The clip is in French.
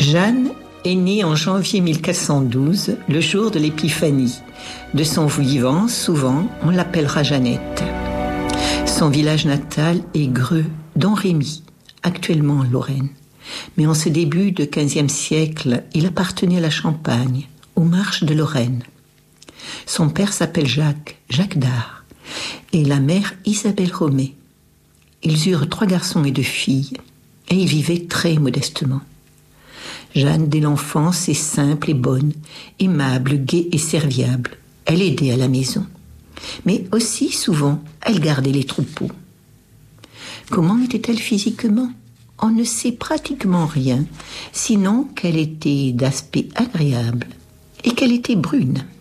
Jeanne est née en janvier 1412, le jour de l'Épiphanie. De son vivant, souvent, on l'appellera Jeannette. Son village natal est Greux, Domrémy, actuellement en Lorraine. Mais en ce début de XVe siècle, il appartenait à la Champagne, aux marches de Lorraine. Son père s'appelle Jacques d'Ar, et la mère Isabelle Romet. Ils eurent 3 garçons et 2 filles, et ils vivaient très modestement. Jeanne, dès l'enfance, est simple et bonne, aimable, gaie et serviable. Elle aidait à la maison. Mais aussi, souvent, elle gardait les troupeaux. Comment était-elle physiquement ? On ne sait pratiquement rien, sinon qu'elle était d'aspect agréable et qu'elle était brune.